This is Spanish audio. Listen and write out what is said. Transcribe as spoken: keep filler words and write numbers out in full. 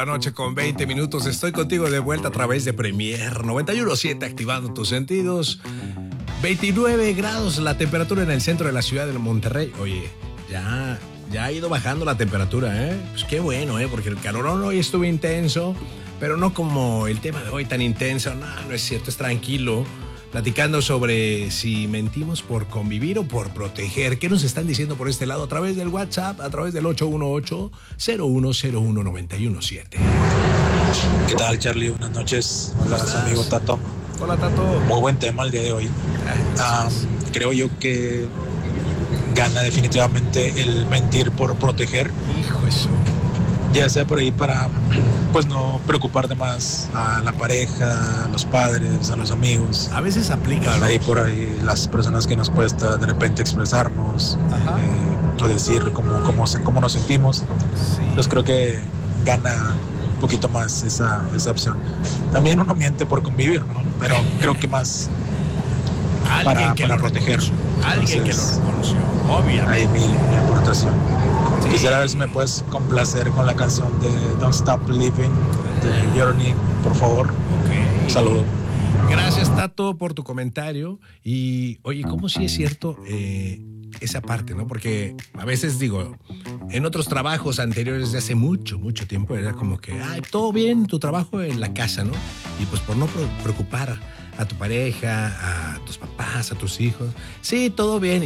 la noche con veinte minutos. Estoy contigo de vuelta a través de Premier noventa y uno punto siete, activando tus sentidos. veintinueve grados la temperatura en el centro de la ciudad de Monterrey. Oye, ya, ya ha ido bajando la temperatura, ¿eh? Pues qué bueno, ¿eh? Porque el calorón hoy estuvo intenso, pero no como el tema de hoy tan intenso. No, no es cierto, es tranquilo. Platicando sobre si mentimos por convivir o por proteger. ¿Qué nos están diciendo por este lado? A través del WhatsApp, a través del ocho uno ocho, cero uno cero uno, nueve uno siete. ¿Qué tal, Charlie? Buenas noches. Hola, su amigo Tato. Hola, Tato. Muy buen tema el día de hoy. Um, creo yo que gana definitivamente el mentir por proteger. Hijo eso. Ya sea por ahí para, pues, no preocupar de más a la pareja, a los padres, a los amigos. A veces aplica, ¿no? Ahí por ahí las personas que nos cuesta de repente expresarnos, eh, o decir cómo, cómo, cómo nos sentimos. Sí. Entonces creo que gana un poquito más esa, esa opción. También uno miente por convivir, ¿no? Pero creo que más para, que para lo proteger. Alguien Entonces, que lo reconoció, obviamente. ahí mi, mi aportación. Sí. Quisiera ver si me puedes complacer con la canción de Don't Stop Living de Journey, por favor. Okay. Un saludo. Gracias, Tato, por tu comentario. Y oye, ¿cómo sí es cierto eh, esa parte, no? Porque a veces digo, en otros trabajos anteriores de hace mucho, mucho tiempo era como que, ay, todo bien, tu trabajo en la casa, ¿no? Y pues por no preocupar a tu pareja, a tus papás, a tus hijos, sí, todo bien.